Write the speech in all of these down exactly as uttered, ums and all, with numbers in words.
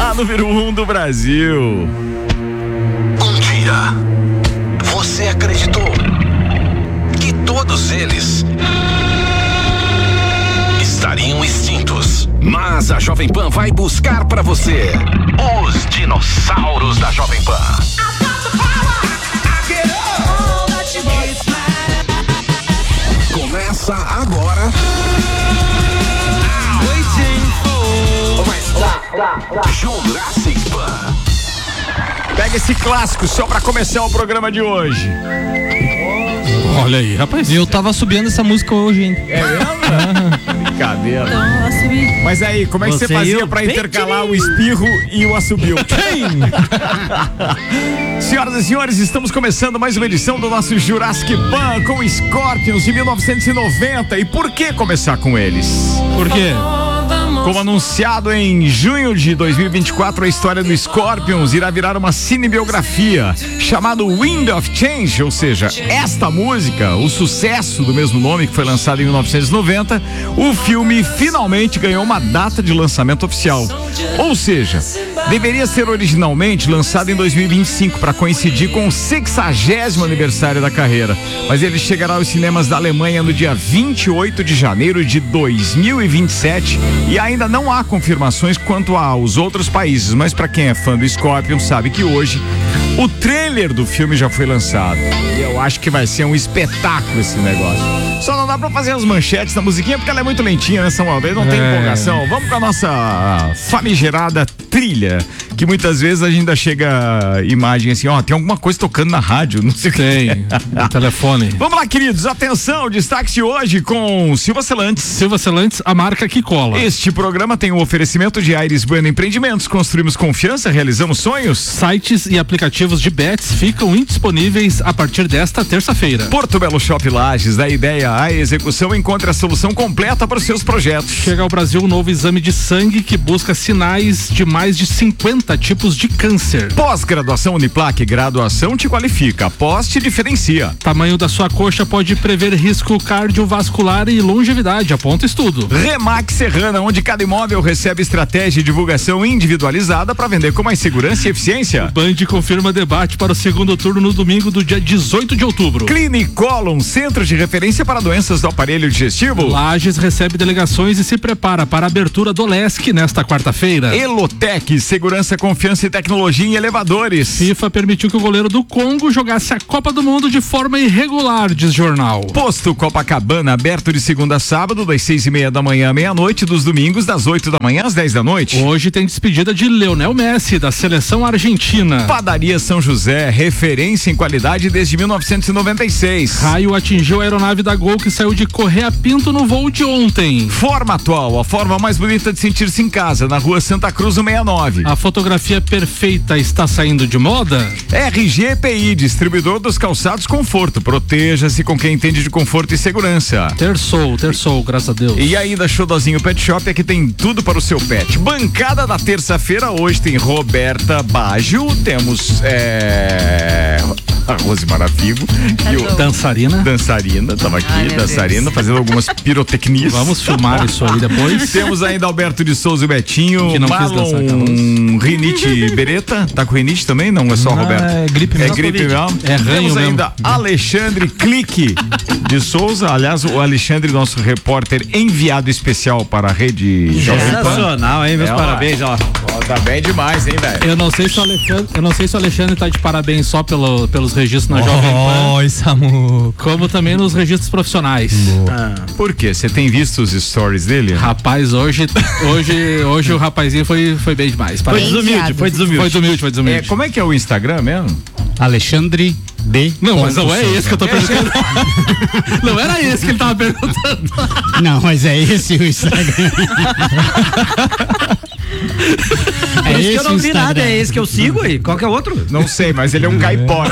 a número um do Brasil. Um dia, você acreditou que todos eles estariam extintos. Mas a Jovem Pan vai buscar pra você os dinossauros da Jovem Pan. Começa agora. Jurassic Pan. Pega esse clássico só pra começar o programa de hoje. Olha aí, rapaz. Eu tava subindo essa música hoje, hein? É mesmo? Brincadeira. Mas aí, como é que você, você fazia pra intercalar o espirro e o assobio? Senhoras e senhores, estamos começando mais uma edição do nosso Jurassic Pan com Scorpions de mil novecentos e noventa. E por que começar com eles? Por quê? Como anunciado em junho de dois mil e vinte e quatro, a história do Scorpions irá virar uma cinebiografia chamada Wind of Change, ou seja, esta música, o sucesso do mesmo nome que foi lançado em mil novecentos e noventa, o filme finalmente ganhou uma data de lançamento oficial. Ou seja, deveria ser originalmente lançado em dois mil e vinte e cinco para coincidir com o sexagésimo aniversário da carreira, mas ele chegará aos cinemas da Alemanha no dia vinte e oito de janeiro de dois mil e vinte e sete e ainda não há confirmações quanto aos outros países, mas para quem é fã do Scorpion sabe que hoje o trailer do filme já foi lançado e eu acho que vai ser um espetáculo esse negócio. Só não dá pra fazer as manchetes da musiquinha porque ela é muito lentinha, né, Samuel? Daí não tem É. empolgação. Vamos pra nossa famigerada trilha, que muitas vezes a gente ainda chega a imagem assim, ó, tem alguma coisa tocando na rádio, não sei o que. Tem, no telefone. Vamos lá, queridos, atenção, destaque de hoje com Silva Celantes. Silva Celantes, a marca que cola. Este programa tem um oferecimento de Aires Bueno Empreendimentos. Construímos confiança, realizamos sonhos. Sites e aplicativos de bets ficam indisponíveis a partir desta terça-feira. Porto Belo Shop Lages, da ideia à execução, encontre a solução completa para os seus projetos. Chega ao Brasil um novo exame de sangue que busca sinais de mais de cinquenta tipos de câncer. Pós-graduação Uniplac, graduação te qualifica, pós te diferencia. Tamanho da sua coxa pode prever risco cardiovascular e longevidade, aponta estudo. Remax Serrana, onde cada imóvel recebe estratégia e divulgação individualizada para vender com mais segurança e eficiência. Band confirma debate para o segundo turno no domingo do dia dezoito de outubro. Clinicolon, centro de referência para doenças do aparelho digestivo. Lages recebe delegações e se prepara para a abertura do Lesc nesta quarta-feira. Elotec, segurança, confiança e tecnologia em elevadores. FIFA permitiu que o goleiro do Congo jogasse a Copa do Mundo de forma irregular, diz jornal. Posto Copacabana, aberto de segunda a sábado, das seis e meia da manhã à meia-noite, dos domingos, das oito da manhã às dez da noite. Hoje tem despedida de Lionel Messi, da seleção argentina. Padaria São José, referência em qualidade desde mil novecentos e noventa e seis. Raio atingiu a aeronave da Gol que saiu de Correia Pinto no voo de ontem. Forma Atual, a forma mais bonita de sentir-se em casa, na rua Santa Cruz, no sessenta e nove. A fotografia perfeita está saindo de moda? R G P I, distribuidor dos calçados Conforto. Proteja-se com quem entende de conforto e segurança. Terçou, terçou, graças a Deus. E ainda Xodozinho Pet Shop, aqui tem tudo para o seu pet. Bancada da terça-feira, hoje tem Roberta Baggio, temos é... a Rosemara Figo e o Dançarina. Dançarina, tava aqui, Ai, dançarina, fazendo algumas pirotecnias. Vamos filmar isso aí depois. Temos ainda Alberto de Souza e Betinho, Que não quis dançar com a Marlon Rinite Beretta, tá com rinite também? Não, é só Não, Roberto. é gripe É mesmo. gripe mesmo. É ranho Temos mesmo. ainda Alexandre Clique de Souza, aliás, o Alexandre, nosso repórter enviado especial para a rede Jovem Pan. Sensacional, hein? Meus É, ó. parabéns, ó. Ó, tá bem demais, hein, velho? Eu não sei se o Alexandre, eu não sei se o Alexandre tá de parabéns só pelo, pelos registros na Jovem Pan, Oi, Samu. como também nos registros profissionais. Por quê? Você tem visto os stories dele? Rapaz, hoje, hoje, hoje o rapazinho foi, foi bem demais. Foi Parabéns. desumilde, foi desumilde. Foi desumilde, foi É, desumilde. como é que é o Instagram mesmo? Alexandre B. Não, mas não é esse que eu tô perguntando. Não era esse que ele tava perguntando. Não, mas é esse o Instagram. É É esse que eu esse não o vi nada, Instagram. é esse que eu sigo aí. Qual que é o outro? Não sei, mas ele é um caipora.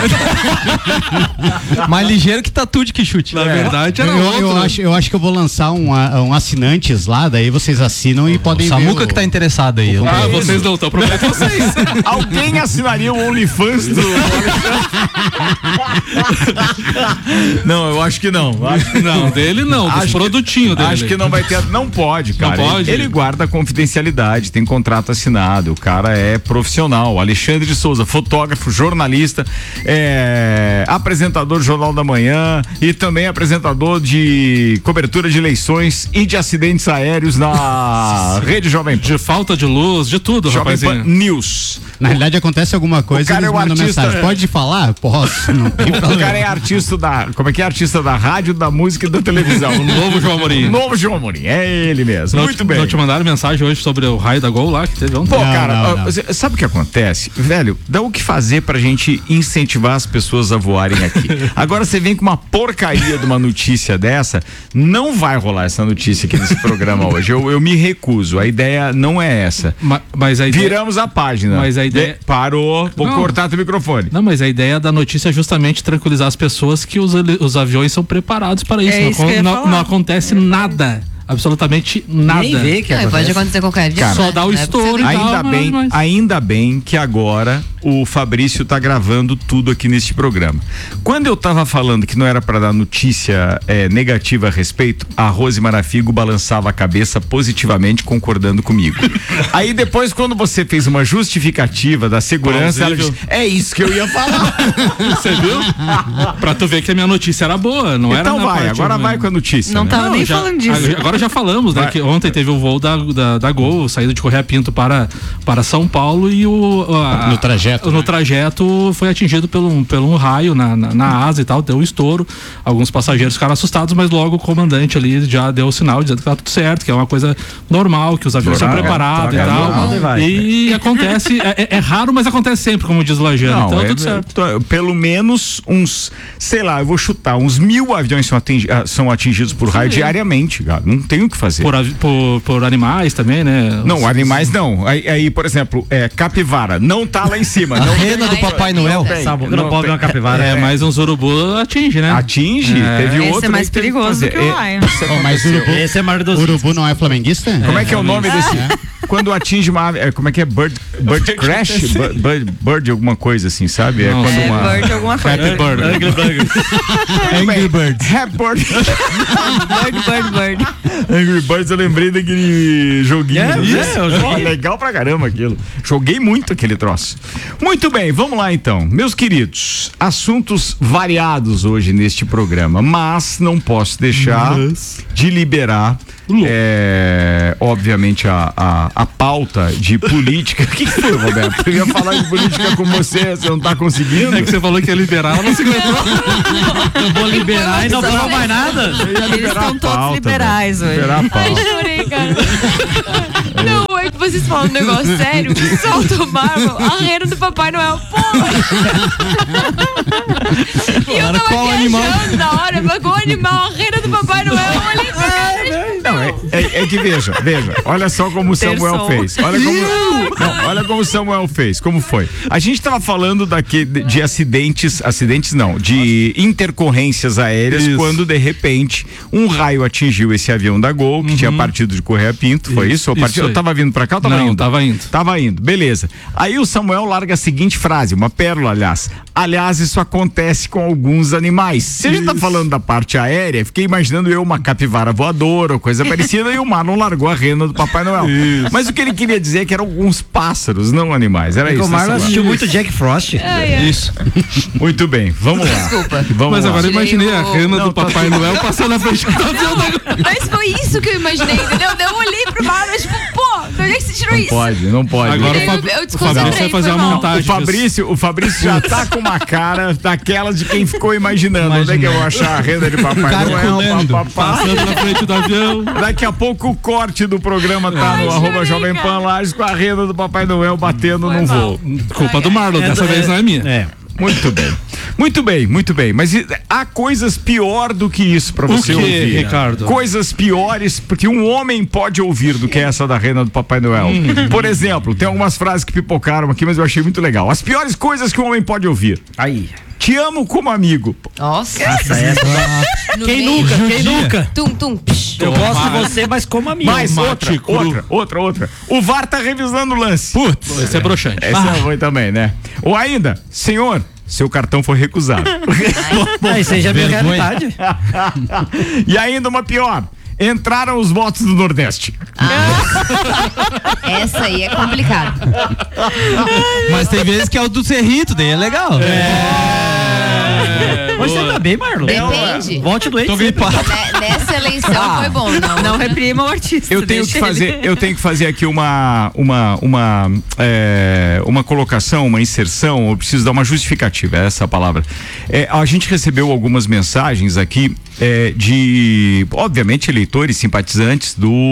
Mais ligeiro que tatu de que chute. Na verdade, era eu, outro. eu acho, eu acho que eu vou lançar um, a- um assinantes lá, daí vocês assinam e podem ver. Samuca o- que tá interessado aí. eu Ah, tô- vocês não estão, prometo vocês. Alguém assinaria o OnlyFans do Não, eu acho que não. Eu Acho que Não, dele não, dos Acho que- produtinhos dele. Acho que não vai ter. Não pode, cara. Não pode? Ele, ele guarda a confidencialidade. Tem que contrato assinado, o cara é profissional. Alexandre de Souza, fotógrafo, jornalista, é, apresentador do Jornal da Manhã e também apresentador de cobertura de eleições e de acidentes aéreos na Rede Jovem Pan. De falta de luz, de tudo, Jovem Pan rapazinho. News. Na realidade acontece alguma coisa, cara eles é o mandam artista, mensagem. é. Pode falar? Posso. Não tem O problema. cara é artista da, como é que é? Artista da rádio, da música e da televisão. O novo João Amorim. Novo João Amorim, é ele mesmo. Não Muito te, bem. Não te mandaram mensagem hoje sobre o raio da Gol lá que teve ontem? Pô, Não, cara, não, ó, não. cê- sabe o que acontece? Velho, dá o que fazer pra gente incentivar as pessoas a voarem aqui. Agora você vem com uma porcaria de uma notícia dessa, não vai rolar essa notícia aqui nesse programa hoje. Eu, eu me recuso, a ideia não é essa. Ma- mas a ideia... Viramos a página. Mas a ideia- De- Parou, vou Não. cortar teu microfone. Não, mas a ideia da notícia é justamente tranquilizar as pessoas que os, ali- os aviões são preparados para isso. É não, isso que eu ia não- falar. não acontece nada. Absolutamente nada. Nem vê que Não, e pode acontece. acontecer qualquer dia. Cara, Só né? dá o Não é estouro possível. e tal, Ainda mas- bem, mas- ainda bem que agora o Fabrício tá gravando tudo aqui neste programa. Quando eu tava falando que não era para dar notícia eh, negativa a respeito, a Rose Marafigo balançava a cabeça positivamente, concordando comigo. Aí depois, quando você fez uma justificativa da segurança, ela disse, Plausível. é isso que eu ia falar. Você viu? Pra tu ver que a minha notícia era boa, não era Então na vai, parte agora ruim. vai com a notícia. Não né? tava nem já- falando disso. Agora já falamos, né? Vai. Que ontem teve o voo da, da, da Gol, saída de Correia Pinto para, para São Paulo e o. a- No trajeto, No né? trajeto foi atingido por um, por um raio na, na, na asa e tal, deu um estouro. Alguns passageiros ficaram assustados, mas logo o comandante ali já deu o sinal dizendo que tá tudo certo, que é uma coisa normal, que os aviões são Normal, preparados e é, tal. normal, e vai. E acontece, é, é- é raro, mas acontece sempre, como diz o Lajano. Não, Então é, tudo certo. tô- pelo menos uns, sei lá, eu vou chutar, uns mil aviões são, atingi- ah, são atingidos por raio diariamente, cara. Não tem o que fazer. Por, avi- por, por animais também, né? Não, Os- animais não. Aí, aí, por exemplo, é, capivara, não tá lá em cima. Não Rena do Papai Noel. tem, Essa boca não pode ver uma capivara. É, mas uns urubu atinge, né? Atinge, É. teve Esse outro é mais aí que teve que perigoso fazer. que o É, raio. isso Oh, mas aconteceu. urubu, Esse é Mário dos urubu não é flamenguista? Como é que é o nome desse? Quando atinge uma ave, é, como é que é? Bird, bird crash? Bir- Bird, bird alguma coisa assim, sabe? É Não, quando é uma... Bird alguma coisa. Happy Bird. Angry Birds. Happy Bird. Bird, bird, bird. Angry Birds, eu lembrei daquele joguinho. É, Isso. é, eu Pô, legal pra caramba aquilo. Joguei muito aquele troço. Muito bem, vamos lá então. Meus queridos, assuntos variados hoje neste programa, mas não posso deixar de liberar, é, obviamente, a, a, a pauta de política. O que, que foi, Roberto? Eu ia falar de política com você, você não tá conseguindo? É que você falou que ia liberar, ela não se aguentou. Eu vou liberar e não vou mais nada. Eu ia Eles liberar estão a todos pauta, liberais velho. hoje. Liberar a pauta. Chorei, cara. Não, é que vocês falam um negócio sério. Solta o Marvel, a reina do Papai Noel. Porra! E eu tava qual viajando na hora, mas qual animal? A reina do Papai Noel. Eu olhei pra cara. Não, é, é- é que veja, veja, olha só como o Samuel Terçou. fez. Olha como, não, olha como o Samuel fez, como foi. A gente tava falando daqui de, de acidentes, acidentes não, de intercorrências aéreas, Isso. quando de repente um raio atingiu esse avião da Gol, que tinha partido de Correia Pinto, foi isso? Ou Isso partiu- eu aí. tava vindo pra cá ou tava Não, indo? tava indo. Tava indo, beleza. Aí o Samuel larga a seguinte frase, uma pérola, aliás. Aliás, isso acontece com alguns animais. Se a gente tá falando da parte aérea, fiquei imaginando eu uma capivara voadora ou coisa parecida e o Marlon largou a rena do Papai Noel. Mas o que ele queria dizer é que eram alguns pássaros, não animais. Era É que isso. o né, Marlon Samuel? assistiu muito Jack Frost. Isso. Muito bem, vamos lá. Desculpa. Vamos Mas lá. agora eu imaginei a o- rena Não, do tá Papai Noel passando na frente do avião da Mas foi isso que eu imaginei, entendeu? Daí eu olhei pro Marvel, tipo, pô, de onde é que você tirou Não isso? pode, não pode. Agora o, Eu- Fab... eu o desconcentrei, Fabrício vai fazer foi uma mal. montagem. O Fabrício, o Fabrício já tá com uma cara daquelas de quem ficou imaginando. Onde é que eu vou achar a renda de Papai Noel? Calculando. Pá, pá, pá. Passando na frente do avião. Daqui a pouco o corte do programa tá Ai, no arroba chorei, Jovem cara. Pan Lages com a renda do Papai Noel batendo Foi num mal. voo. Culpa do Marlon, dessa vez não é minha. É. Muito bem. Muito bem, muito bem. Mas e- há coisas pior do que isso pra O você quê, ouvir. Ricardo? Coisas piores porque um homem pode ouvir do que essa da renda do Papai Noel. Hum. Por exemplo, tem algumas frases que pipocaram aqui, mas eu achei muito legal. As piores coisas que um homem pode ouvir. Aí. Te amo como amigo. Nossa. Essa, essa. No Quem meio. nunca? Quem nunca? Tum, tum. psh. Eu gosto de você, mas como amigo. Mais Mate outra, cru. outra, outra, outra. O V A R tá revisando o lance. Putz, esse é broxante. Essa é ruim também, né? Ou ainda, senhor, seu cartão foi recusado. Ah, isso aí já é minha Vergonha. realidade. E ainda uma pior. entraram os votos do Nordeste. Essa aí é complicado. Mas tem vezes que é o do Cerrito, daí é legal. É. Você tá bem, Marlon? Depende. Volte doente. Tô gripado. Ne- Nessa eleição foi bom. Não, não reprima o artista. Eu tenho que deixa fazer, ele. eu tenho que fazer aqui uma uma uma é, uma colocação, uma inserção. Eu preciso dar uma justificativa, é essa a palavra. É, a gente recebeu algumas mensagens aqui é, de, obviamente, eleitores simpatizantes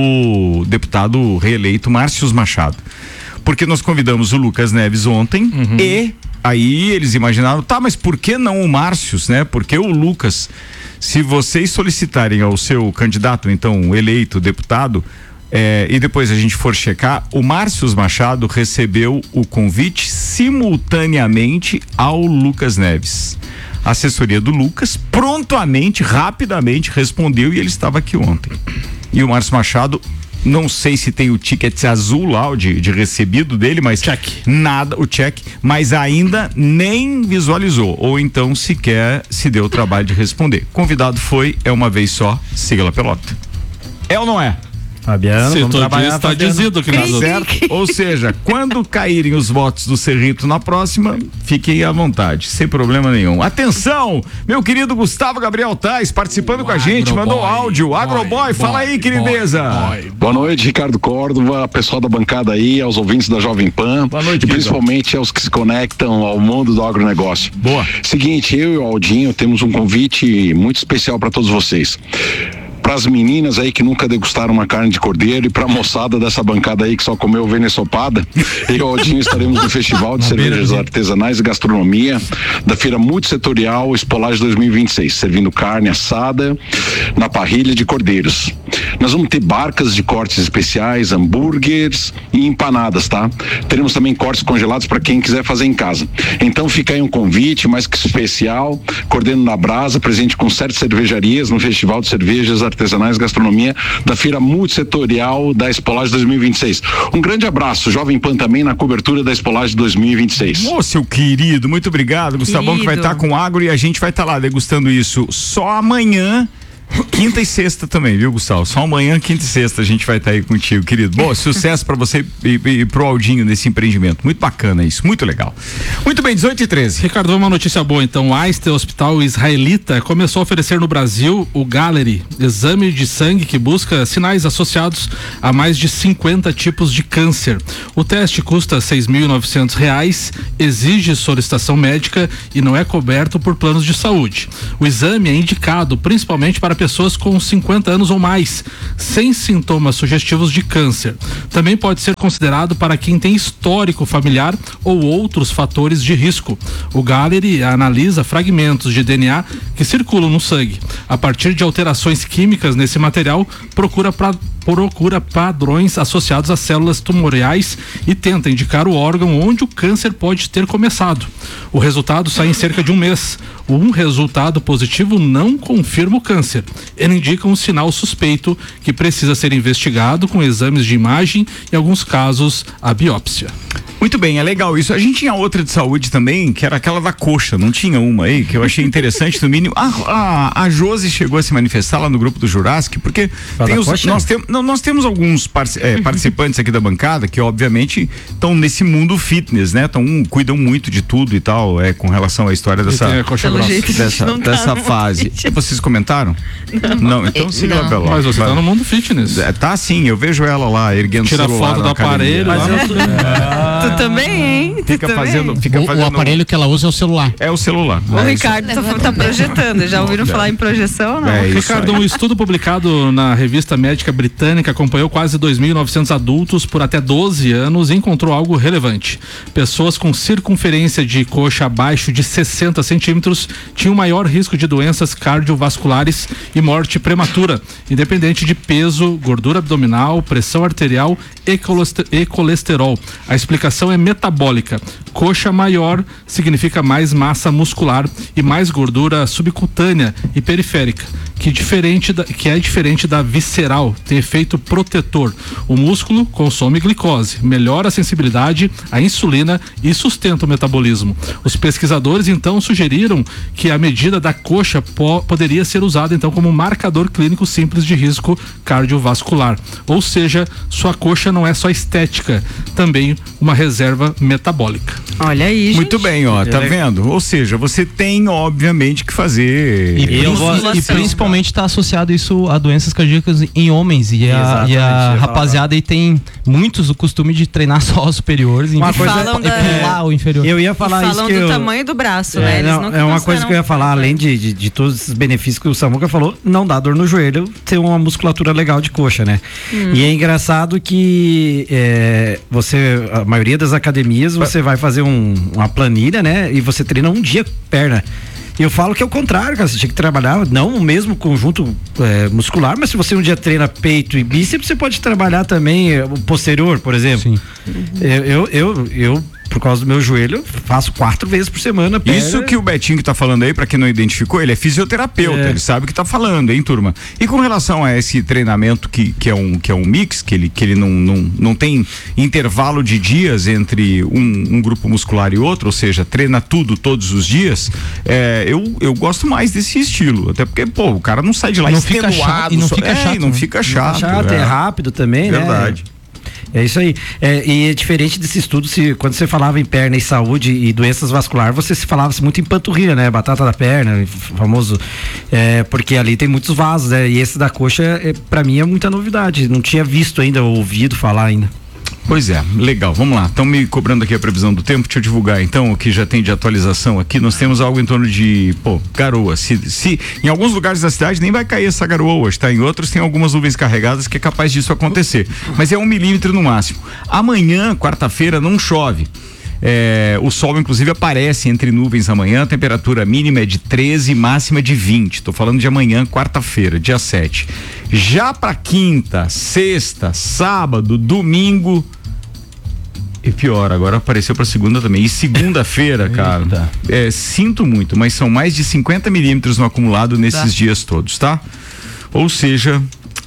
do deputado reeleito Márcio Machado, porque nós convidamos o Lucas Neves ontem Uhum. e aí eles imaginaram, tá, mas por que não o Márcio, né? Porque o Lucas, se vocês solicitarem ao seu candidato, então, eleito deputado, é, e depois a gente for checar, o Márcio Machado recebeu o convite simultaneamente ao Lucas Neves. A assessoria do Lucas prontamente, rapidamente respondeu e ele estava aqui ontem. E o Márcio Machado, não sei se tem o ticket azul lá, o de, de recebido dele, mas check. Nada, o check, mas ainda nem visualizou, ou então sequer se deu o trabalho de responder. Convidado foi, é uma vez só, siga La Pelota. É ou não é? Fabiano, Se vamos tu trabalhar, diz, tá Fabiano. dizido aqui na Certo? Ou seja, quando caírem os votos do Cerrito na próxima, fiquem à vontade, sem problema nenhum. Atenção, meu querido Gustavo Gabriel Tais, participando O com a gente, Agroboy, mandou áudio. Agroboy, boy, fala aí, boy, querideza. boy, boy. Boa noite, Ricardo Córdova, pessoal da bancada aí, aos ouvintes da Jovem Pan. Boa noite, e principalmente aos que se conectam ao mundo do agronegócio. Boa. Seguinte, eu e o Aldinho temos um convite muito especial para todos vocês. Para as meninas aí que nunca degustaram uma carne de cordeiro e para a moçada dessa bancada aí que só comeu ovelha ensopada, eu e o Aldinho estaremos no Festival de Cervejas Artesanais e Gastronomia da Feira Multissetorial Espolage dois mil e vinte e seis, servindo carne assada na parrilha de cordeiros. Nós vamos ter barcas de cortes especiais, hambúrgueres e empanadas, tá? Teremos também cortes congelados para quem quiser fazer em casa. Então fica aí um convite mais que especial, Cordeiro na Brasa, presente com sete cervejarias no Festival de Cervejas Artesanais e Gastronomia da Feira Multissetorial da Espolage dois mil e vinte e seis. Um grande abraço, Jovem Pan também na cobertura da Espolage dois mil e vinte e seis. Ô, seu querido, muito obrigado, Gustavão, que vai Querido. estar com agro e a gente vai estar lá degustando isso só amanhã. Quinta e sexta também, viu, Gustavo? Só amanhã, quinta e sexta a gente vai estar aí contigo, querido. Bom, sucesso pra você e, e, e pro Aldinho nesse empreendimento. Muito bacana isso, muito legal. Muito bem, dezoito e treze. Ricardo, uma notícia boa então. O Einstein Hospital Israelita começou a oferecer no Brasil o Gallery, exame de sangue que busca sinais associados a mais de cinquenta tipos de câncer. O teste custa seis mil e novecentos reais, exige solicitação médica e não é coberto por planos de saúde. O exame é indicado principalmente para pessoas com cinquenta anos ou mais, sem sintomas sugestivos de câncer. Também pode ser considerado para quem tem histórico familiar ou outros fatores de risco. O Gallery analisa fragmentos de D N A que circulam no sangue. A partir de alterações químicas nesse material, procura pra procura padrões associados a células tumorais e tenta indicar o órgão onde o câncer pode ter começado. O resultado sai em cerca de um mês. Um resultado positivo não confirma o câncer. Ele indica um sinal suspeito que precisa ser investigado com exames de imagem e, em alguns casos, a biópsia. Muito bem, é legal isso. A gente tinha outra de saúde também, que era aquela da coxa, não tinha uma aí, que eu achei interessante no mínimo. A, a, a Josi chegou a se manifestar lá no grupo do Jurassic, porque tem os, nós, tem, não, nós temos alguns parce, é, participantes aqui da bancada que obviamente estão nesse mundo fitness, né? Então, um, cuidam muito de tudo e tal, é, com relação à história dessa, tem a coxa Pelo grossa. jeito, dessa, não tá dessa no fase. fit. Vocês comentaram? Não. Não, então Eh, siga não. a Pelota. Mas você tá no mundo fitness. É, tá sim, eu vejo ela lá erguendo Tira o celular foto na do academia. aparelho. Mas lá. eu, Tu também, hein? Tu Fica também? fazendo, fica O, o fazendo. aparelho que ela usa é o celular. É o celular. O É, Ricardo tá, tá projetando. Já ouviram falar em projeção ou não? É isso Ricardo, aí. um estudo publicado na revista médica britânica acompanhou quase dois mil e novecentos adultos por até doze anos e encontrou algo relevante. Pessoas com circunferência de coxa abaixo de sessenta centímetros tinham maior risco de doenças cardiovasculares e morte prematura, independente de peso, gordura abdominal, pressão arterial e coleste- e colesterol. A explicação explicação é metabólica. Coxa maior significa mais massa muscular e mais gordura subcutânea e periférica, que, diferente da, que é diferente da visceral, tem efeito protetor. O músculo consome glicose, melhora a sensibilidade à insulina e sustenta o metabolismo. Os pesquisadores então sugeriram que a medida da coxa po- poderia ser usada então como marcador clínico simples de risco cardiovascular. Ou seja, sua coxa não é só estética, também uma reserva metabólica. Olha aí, gente. Muito bem, ó, tá vendo? Ou seja, você tem, obviamente, que fazer. E, eu vou- e principalmente está associado isso a doenças cardíacas em homens. E a, e a rapaziada aí tem muitos o costume de treinar só os superiores Uma e coisa falam da- pular o inferior. Eu ia falar e isso falam que do eu... tamanho do braço, É, né? Eles não, nunca é uma coisa que eu ia falar, consideram- além de, de, de todos esses benefícios que o Samuca falou, não dá dor no joelho ter uma musculatura legal de coxa, né? Hum. E é engraçado que é, você, a maioria das academias, você vai fazer um, uma planilha, né? E você treina um dia perna. E eu falo que é o contrário, cara. Você tinha que trabalhar, não o mesmo conjunto é, muscular, mas se você um dia treina peito e bíceps, você pode trabalhar também é, o posterior, por exemplo. Sim. Eu, eu, eu, eu, por causa do meu joelho, faço quatro vezes por semana. Perna. Isso que o Betinho que tá falando aí, pra quem não identificou, ele é fisioterapeuta, É. ele sabe o que tá falando, hein, turma? E com relação a esse treinamento que, que, é, um, que é um mix, que ele, que ele não, não, não tem intervalo de dias entre um, um grupo muscular e outro, ou seja, treina tudo todos os dias, é, eu, eu gosto mais desse estilo, até porque, pô, o cara não sai de lá Não fica extenuado, chato, e não só- fica é, chato, e não né? fica Não chato. é chato, é, rápido também, Verdade. né? É isso aí. É, e é diferente desse estudo, se, quando você falava em perna e saúde e doenças vasculares, você se falava muito em panturrilha, né? Batata da perna, famoso. É, porque ali tem muitos vasos, né? E esse da coxa, é, pra mim, é muita novidade. Não tinha visto ainda, ouvido falar ainda. Pois é, legal, vamos lá, estão me cobrando aqui a previsão do tempo, deixa eu divulgar então o que já tem de atualização aqui. Nós temos algo em torno de, pô, garoa, se, se em alguns lugares da cidade nem vai cair essa garoa hoje, tá? Em outros tem algumas nuvens carregadas que é capaz disso acontecer, mas é um milímetro no máximo. Amanhã, quarta-feira, não chove. É, o sol inclusive aparece entre nuvens amanhã, a temperatura mínima é de treze, máxima de vinte. Tô falando de amanhã, quarta-feira, dia sete. Já para quinta, sexta, sábado, domingo e pior, agora apareceu para segunda também. E segunda-feira, cara, é, sinto muito, mas são mais de cinquenta milímetros no acumulado nesses Tá. dias todos, tá? Ou seja,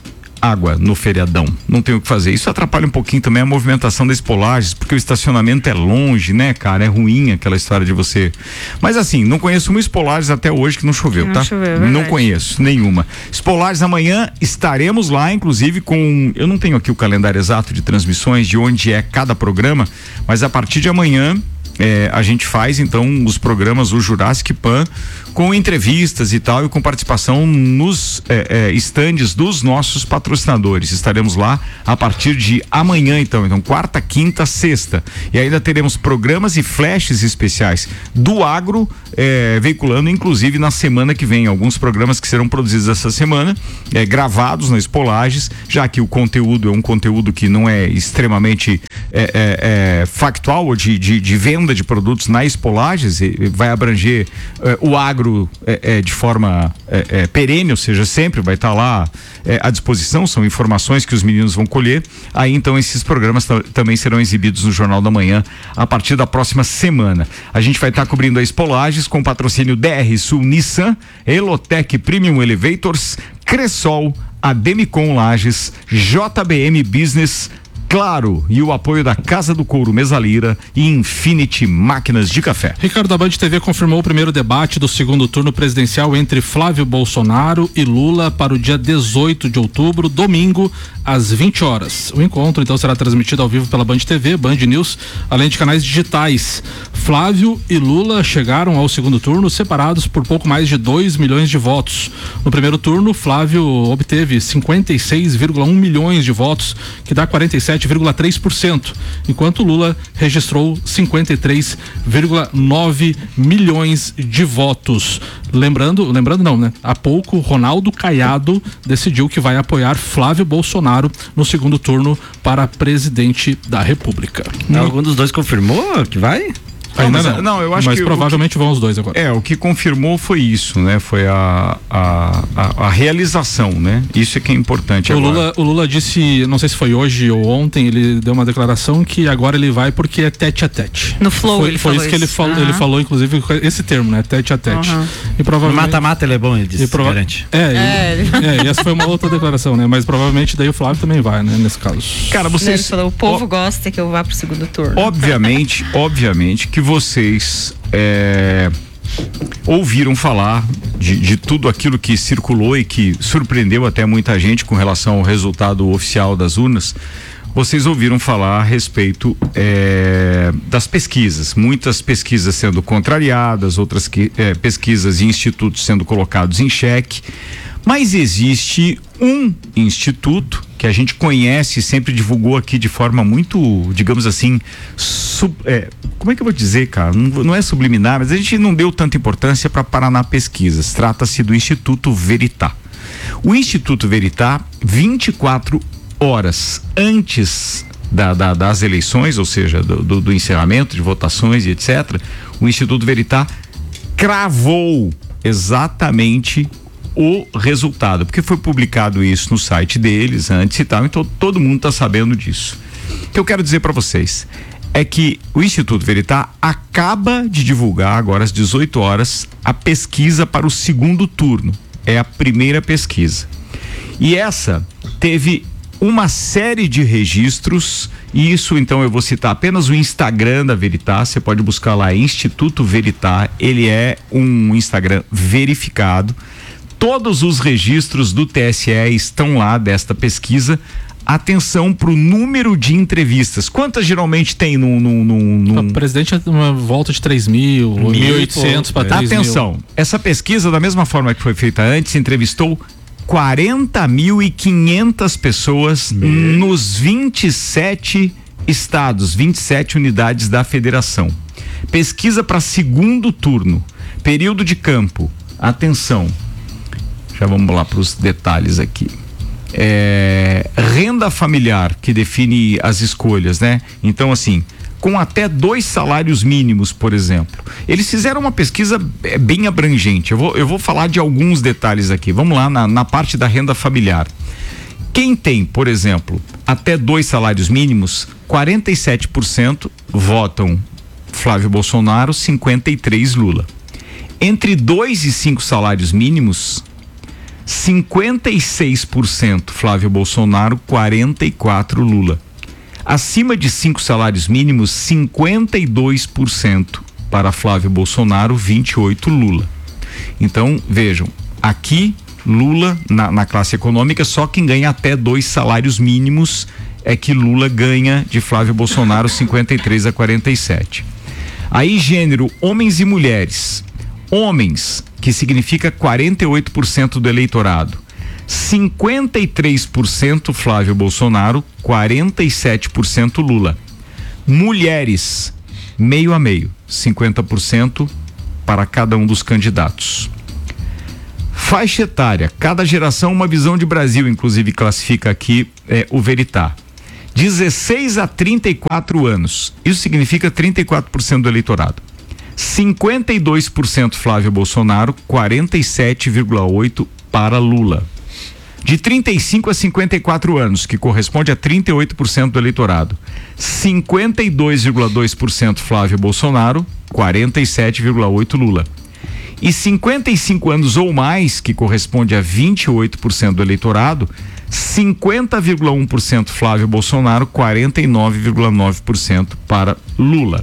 água no feriadão, não tem o que fazer. Isso atrapalha um pouquinho também a movimentação das polagens, porque o estacionamento é longe, né, cara? É ruim aquela história de você. Mas assim, não conheço muitos polares até hoje que não choveu, Não tá? choveu, é verdade. Não conheço nenhuma. Polares amanhã estaremos lá, inclusive com, eu não tenho aqui o calendário exato de transmissões de onde é cada programa, mas a partir de amanhã É, a gente faz então os programas o Jurassic Pan com entrevistas e tal e com participação nos é, é, estandes dos nossos patrocinadores. Estaremos lá a partir de amanhã então, então quarta, quinta, sexta, e ainda teremos programas e flashes especiais do agro é, veiculando inclusive na semana que vem, alguns programas que serão produzidos essa semana, é, gravados nas Polages, já que o conteúdo é um conteúdo que não é extremamente é, é, é, factual ou de, de, de venda de produtos nas Polages, vai abranger eh, o agro eh, eh, de forma eh, eh, perene, ou seja, sempre vai estar tá lá eh, à disposição, são informações que os meninos vão colher. Aí então esses programas também serão exibidos no Jornal da Manhã a partir da próxima semana. A gente vai estar tá cobrindo as Polages com patrocínio D R Sul Nissan, Elotec Premium Elevators, Cressol, Ademicon Lages, J B M Business, Claro, e o apoio da Casa do Couro Mesalira e Infinity Máquinas de Café. Ricardo, da Band T V confirmou o primeiro debate do segundo turno presidencial entre Flávio Bolsonaro e Lula para o dia dezoito de outubro, domingo, às vinte horas. O encontro, então, será transmitido ao vivo pela Band T V, Band News, além de canais digitais. Flávio e Lula chegaram ao segundo turno separados por pouco mais de dois milhões de votos. No primeiro turno, Flávio obteve cinquenta e seis vírgula um milhões de votos, que dá quarenta e sete vírgula três por cento, enquanto Lula registrou cinquenta e três vírgula nove milhões de votos. Lembrando, lembrando não, né? Há pouco, Ronaldo Caiado decidiu que vai apoiar Flávio Bolsonaro no segundo turno para presidente da República. Algum dos dois confirmou que vai? Ainda não, não. não, eu acho mas que provavelmente que, vão os dois agora. É, o que confirmou foi isso, né? Foi a, a, a, a realização, né? Isso é que é importante o agora. Lula, o Lula disse, não sei se foi hoje ou ontem, ele deu uma declaração que agora ele vai porque é tete a tete. No flow foi, ele foi falou isso que ele isso. falou, Uhum. ele falou inclusive esse termo, né? Tete a tete. Uhum. E provavelmente Mata-mata ele é bom, ele disse, e prova- garante. É, É. E, é, e essa foi uma outra declaração, né? Mas provavelmente daí o Flávio também vai, né? Nesse caso. Cara, Ele vocês... falou, o povo gosta que eu vá pro segundo turno. Obviamente, obviamente que vocês é, ouviram falar de, de tudo aquilo que circulou e que surpreendeu até muita gente com relação ao resultado oficial das urnas. Vocês ouviram falar a respeito é, das pesquisas, muitas pesquisas sendo contrariadas, outras que, é, pesquisas e institutos sendo colocados em xeque. Mas existe um instituto que a gente conhece e sempre divulgou aqui de forma muito, digamos assim, sub, é, como é que eu vou dizer, cara? Não, não é subliminar, mas a gente não deu tanta importância para Paraná Pesquisas. Trata-se do Instituto Veritá. O Instituto Veritá, vinte e quatro horas antes da, da, das eleições, ou seja, do, do, do encerramento de votações e etcétera, o Instituto Veritá cravou exatamente o resultado, porque foi publicado isso no site deles antes e tal, então todo mundo está sabendo disso. O que eu quero dizer para vocês é que o Instituto Veritá acaba de divulgar agora às dezoito horas a pesquisa para o segundo turno. É a primeira pesquisa. E essa teve uma série de registros, e isso então eu vou citar apenas o Instagram da Veritá, você pode buscar lá Instituto Veritá, ele é um Instagram verificado. Todos os registros do T S E estão lá desta pesquisa. Atenção para o número de entrevistas. Quantas geralmente tem no... no, no, no... O presidente é uma volta de três mil, mil e oitocentos para três mil. Atenção, essa pesquisa, da mesma forma que foi feita antes, entrevistou quarenta mil e quinhentas pessoas Me... nos vinte e sete estados, vinte e sete unidades da federação. Pesquisa para segundo turno, período de campo. Atenção. Já vamos lá para os detalhes aqui. É, renda familiar que define as escolhas, né? Então, assim, com até dois salários mínimos, por exemplo. Eles fizeram uma pesquisa bem abrangente. Eu vou, eu vou falar de alguns detalhes aqui. Vamos lá na, na parte da renda familiar. Quem tem, por exemplo, até dois salários mínimos, quarenta e sete por cento votam Flávio Bolsonaro, cinquenta e três por cento Lula. Entre dois e cinco salários mínimos, cinquenta e seis por cento Flávio Bolsonaro, quarenta e quatro por cento Lula. Acima de cinco salários mínimos, cinquenta e dois por cento para Flávio Bolsonaro, vinte e oito por cento Lula. Então, vejam, aqui Lula, na, na classe econômica, só quem ganha até dois salários mínimos é que Lula ganha de Flávio Bolsonaro, cinquenta e três a quarenta e sete. Aí, gênero, homens e mulheres. Homens, que significa quarenta e oito por cento do eleitorado, cinquenta e três por cento Flávio Bolsonaro, quarenta e sete por cento Lula. Mulheres, meio a meio, cinquenta por cento para cada um dos candidatos. Faixa etária, cada geração uma visão de Brasil, inclusive classifica aqui é, o Veritá. dezesseis a trinta e quatro anos, isso significa trinta e quatro por cento do eleitorado. cinquenta e dois por cento Flávio Bolsonaro, quarenta e sete vírgula oito por cento para Lula. De trinta e cinco a cinquenta e quatro anos, que corresponde a trinta e oito por cento do eleitorado, cinquenta e dois vírgula dois por cento Flávio Bolsonaro, quarenta e sete vírgula oito por cento Lula. E cinquenta e cinco anos ou mais, que corresponde a vinte e oito por cento do eleitorado, cinquenta vírgula um por cento Flávio Bolsonaro, quarenta e nove vírgula nove por cento para Lula.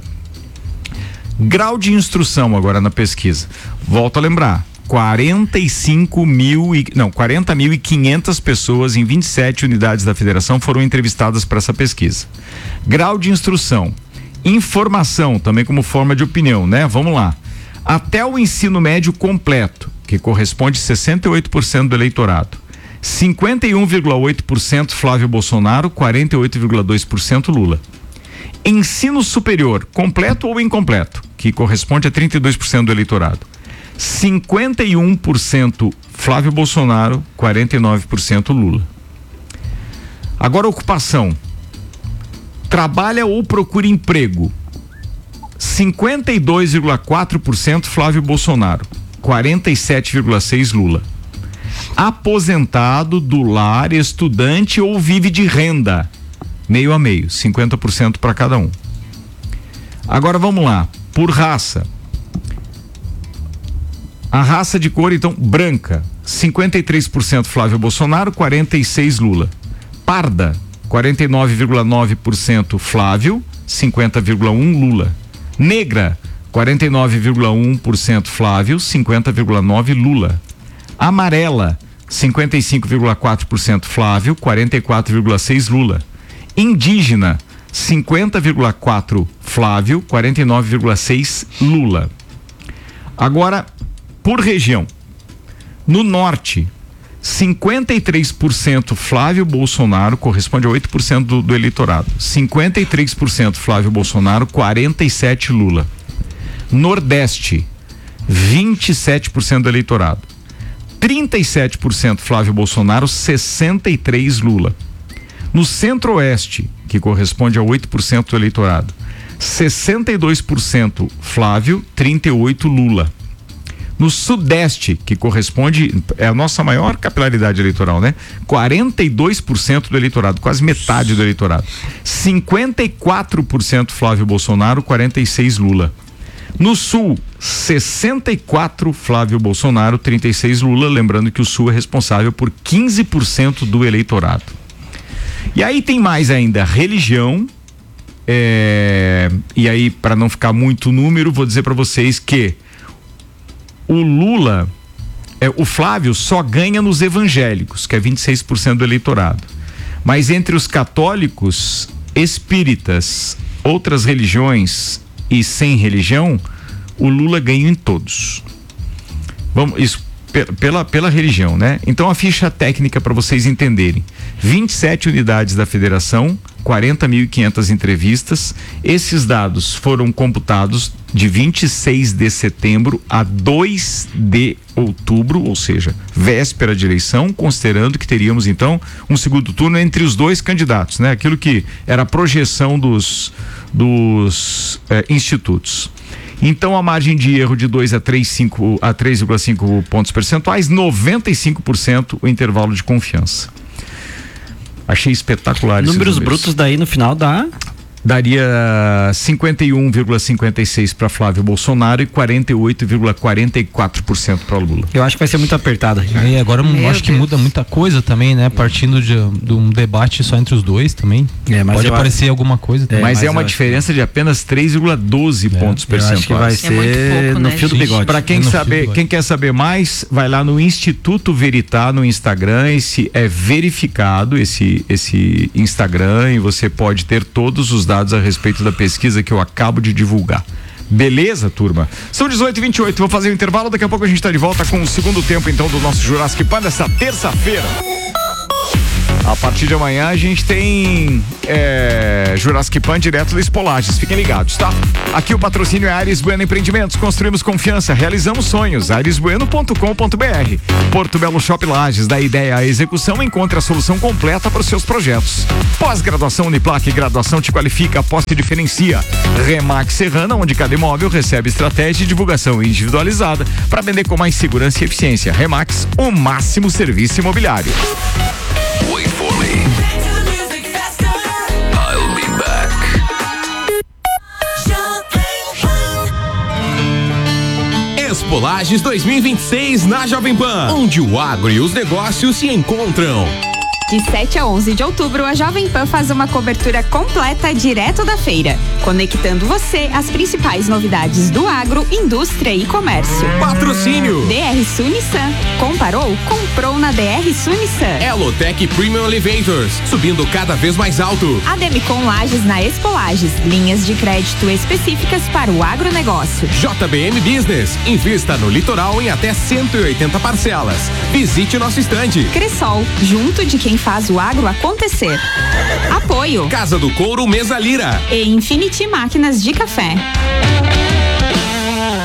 Grau de instrução agora na pesquisa. Volto a lembrar, quarenta e cinco mil e, não, quarenta mil e quinhentas pessoas em vinte e sete unidades da federação foram entrevistadas para essa pesquisa. Grau de instrução. Informação, também como forma de opinião, né? Vamos lá. Até o ensino médio completo, que corresponde a sessenta e oito por cento do eleitorado. cinquenta e um vírgula oito por cento Flávio Bolsonaro, quarenta e oito vírgula dois por cento Lula. Ensino superior, completo ou incompleto, que corresponde a trinta e dois por cento do eleitorado. cinquenta e um por cento Flávio Bolsonaro, quarenta e nove por cento Lula. Agora, ocupação. Trabalha ou procura emprego. cinquenta e dois vírgula quatro por cento Flávio Bolsonaro, quarenta e sete vírgula seis por cento Lula. Aposentado, do lar, estudante ou vive de renda, meio a meio, cinquenta por cento para cada um. Agora vamos lá, por raça. A raça de cor, então, branca, cinquenta e três por cento Flávio Bolsonaro, quarenta e seis por cento Lula. Parda, quarenta e nove vírgula nove por cento Flávio, cinquenta vírgula um por cento Lula. Negra, quarenta e nove vírgula um por cento Flávio, cinquenta vírgula nove por cento Lula. Amarela, cinquenta e cinco vírgula quatro por cento Flávio, quarenta e quatro vírgula seis por cento Lula. Indígena, cinquenta vírgula quatro por cento Flávio, quarenta e nove vírgula seis por cento Lula. Agora, por região. No norte, cinquenta e três por cento Flávio Bolsonaro, corresponde a oito por cento do, do eleitorado. cinquenta e três por cento Flávio Bolsonaro, quarenta e sete por cento Lula. Nordeste, vinte e sete por cento do eleitorado. trinta e sete por cento Flávio Bolsonaro, sessenta e três por cento Lula. No Centro-Oeste, que corresponde a oito por cento do eleitorado, sessenta e dois por cento Flávio, trinta e oito por cento Lula. No Sudeste, que corresponde, é a nossa maior capilaridade eleitoral, né? quarenta e dois por cento do eleitorado, quase metade do eleitorado. cinquenta e quatro por cento Flávio Bolsonaro, quarenta e seis por cento Lula. No Sul, sessenta e quatro por cento Flávio Bolsonaro, trinta e seis por cento Lula, lembrando que o Sul é responsável por quinze por cento do eleitorado. E aí tem mais ainda religião, é, e aí para não ficar muito número, vou dizer para vocês que o Lula, é, o Flávio só ganha nos evangélicos, que é vinte e seis por cento do eleitorado. Mas entre os católicos, espíritas, outras religiões e sem religião, o Lula ganha em todos. Vamos, isso pela, pela religião, né? Então a ficha técnica para vocês entenderem: vinte e sete unidades da federação, quarenta mil e quinhentas entrevistas. Esses dados foram computados de vinte e seis de setembro a dois de outubro, ou seja, véspera de eleição, considerando que teríamos então um segundo turno entre os dois candidatos, né? Aquilo que era a projeção dos, dos eh, institutos. Então a margem de erro de dois a três vírgula cinco pontos percentuais, noventa e cinco por cento o intervalo de confiança. Achei espetacular. Números brutos daí no final dá... Daria cinquenta e um vírgula cinquenta e seis para Flávio Bolsonaro e quarenta e oito vírgula quarenta e quatro por cento para Lula. Eu acho que vai ser muito apertada. E agora eu acho que muda muita coisa também, né? Partindo de, de um debate só entre os dois também. É, mas pode aparecer acho... alguma coisa. É, mas, mas é uma diferença que... de apenas três vírgula doze é, pontos percentuais. Acho que vai ser é pouco, no né, fio do bigode. Para quem, é saber, quem quer saber mais, vai lá no Instituto Veritá no Instagram. Esse é verificado, esse, esse Instagram, e você pode ter todos os dados a respeito da pesquisa que eu acabo de divulgar. Beleza, turma? São dezoito e vinte e oito, vou fazer um intervalo, daqui a pouco a gente está de volta com o segundo tempo então do nosso Jurassic Pan dessa terça-feira. A partir de amanhã a gente tem é, Jurassic Pan direto da Espolages, fiquem ligados, tá? Aqui o patrocínio é Aires Bueno Empreendimentos, construímos confiança, realizamos sonhos, aires bueno ponto com ponto br. Porto Belo Shop Lages, da ideia à execução, encontre a solução completa para os seus projetos. Pós-graduação Uniplac, graduação te qualifica, aposta e diferencia. Remax Serrana, onde cada imóvel recebe estratégia de divulgação individualizada para vender com mais segurança e eficiência. Remax, o máximo serviço imobiliário. Wait for me. I'll be back. Espolages dois mil e vinte e seis na Jovem Pan, onde o agro e os negócios se encontram. De sete a onze de outubro, a Jovem Pan faz uma cobertura completa direto da feira, conectando você às principais novidades do agro, indústria e comércio. Patrocínio D R Sul Nissan. Comparou? Comprou na D R Sul Nissan. Elotec Premium Elevators, subindo cada vez mais alto. Ademicon Lages na Expo Lages, linhas de crédito específicas para o agronegócio. J B M Business, invista no litoral em até cento e oitenta parcelas. Visite nosso estande. Cressol, junto de quem faz o agro acontecer. Apoio Casa do Couro Mesa Lira e Infinity Máquinas de Café.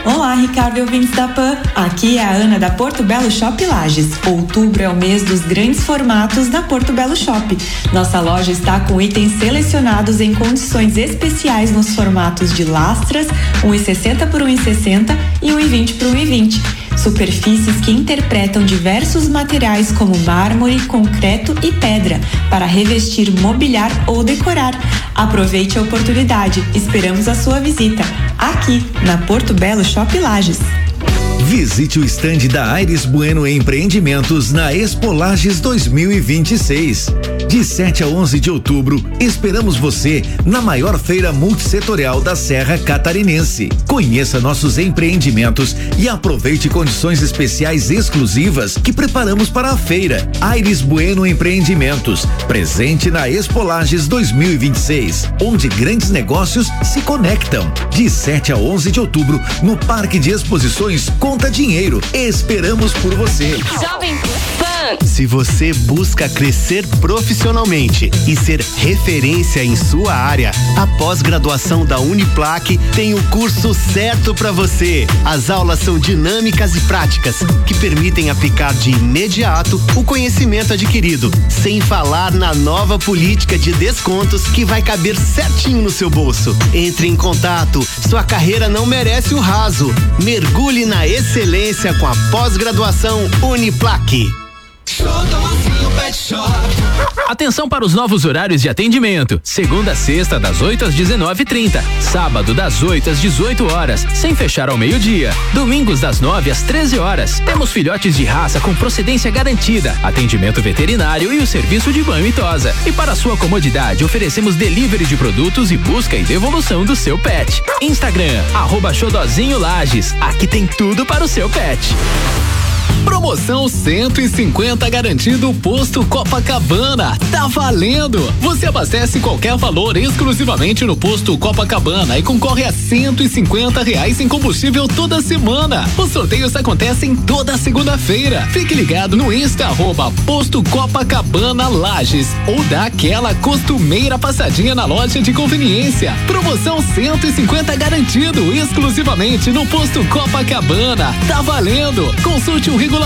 Olá, Ricardo e ouvintes da Pan. Aqui é a Ana da Porto Belo Shop Lages. Outubro é o mês dos grandes formatos da Porto Belo Shop. Nossa loja está com itens selecionados em condições especiais nos formatos de lastras, um e sessenta por um e sessenta e um e vinte por um e vinte. Superfícies que interpretam diversos materiais como mármore, concreto e pedra para revestir, mobiliar ou decorar. Aproveite a oportunidade. Esperamos a sua visita aqui na Porto Belo Shop Lages. Visite o estande da Aires Bueno Empreendimentos na Expo Lages dois mil e vinte e seis. De sete a onze de outubro, esperamos você na maior feira multissetorial da Serra Catarinense. Conheça nossos empreendimentos e aproveite condições especiais exclusivas que preparamos para a feira. Aires Bueno Empreendimentos, presente na Expo Lages dois mil e vinte e seis, onde grandes negócios se conectam. De sete a onze de outubro, no Parque de Exposições Conta Dinheiro. Esperamos por você. Jovem Pan. Se você busca crescer profissionalmente e ser referência em sua área, a pós-graduação da Uniplac tem o curso certo para você. As aulas são dinâmicas e práticas, que permitem aplicar de imediato o conhecimento adquirido, sem falar na nova política de descontos que vai caber certinho no seu bolso. Entre em contato, sua carreira não merece o raso. Mergulhe na excelência com a pós-graduação Uniplac. Atenção para os novos horários de atendimento. Segunda a sexta, das oito às dezenove e trinta. Sábado, das oito às dezoito horas, sem fechar ao meio-dia. Domingos, das nove às treze horas. Temos filhotes de raça com procedência garantida, atendimento veterinário e o serviço de banho e tosa. E para sua comodidade, oferecemos delivery de produtos e busca e devolução do seu pet. Instagram, arroba Xodozinho Lages. Aqui tem tudo para o seu pet. Promoção cento e cinquenta garantido Posto Copacabana. Tá valendo! Você abastece qualquer valor exclusivamente no Posto Copacabana e concorre a cento e cinquenta reais em combustível toda semana. Os sorteios acontecem toda segunda-feira. Fique ligado no Insta arroba Posto Copacabana Lages ou dá aquela costumeira passadinha na loja de conveniência. Promoção cento e cinquenta garantido exclusivamente no Posto Copacabana. Tá valendo! Consulte o regulamento.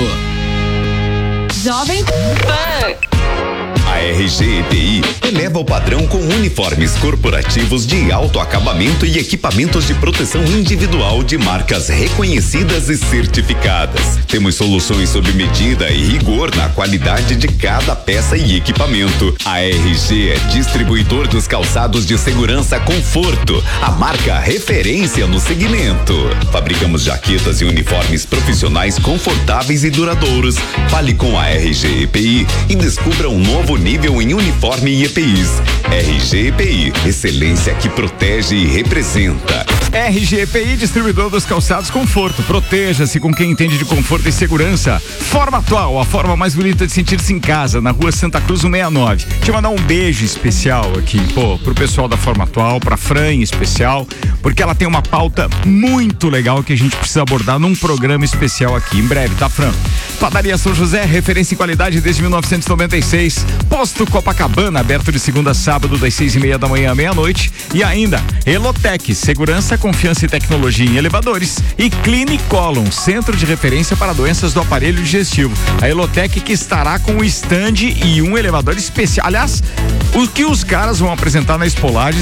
Jovem Pan. A R G E P I eleva o padrão com uniformes corporativos de alto acabamento e equipamentos de proteção individual de marcas reconhecidas e certificadas. Temos soluções sob medida e rigor na qualidade de cada peça e equipamento. A R G é distribuidor dos calçados de segurança Conforto, a marca referência no segmento. Fabricamos jaquetas e uniformes profissionais confortáveis e duradouros. Fale com a R G E P I e descubra um novo nível em uniforme e E P Is. R G E P I, excelência que protege e representa. R G E P I, distribuidor dos calçados Conforto. Proteja-se com quem entende de conforto e segurança. Forma Atual, a forma mais bonita de sentir-se em casa, na rua Santa Cruz cento e sessenta e nove. Deixa eu mandar um beijo especial aqui, pô, pro pessoal da Forma Atual, pra Fran em especial, porque ela tem uma pauta muito legal que a gente precisa abordar num programa especial aqui, em breve, tá, Fran? Padaria São José, referência em qualidade desde mil novecentos e noventa e seis. Posto Copacabana, aberto de segunda a sábado, das seis e meia da manhã à meia-noite. E ainda, Elotec, segurança, confiança e tecnologia em elevadores. E Clinicolon, centro de referência para doenças do aparelho digestivo. A Elotec que estará com o stand e um elevador especial. Aliás, o que os caras vão apresentar na Expo Lages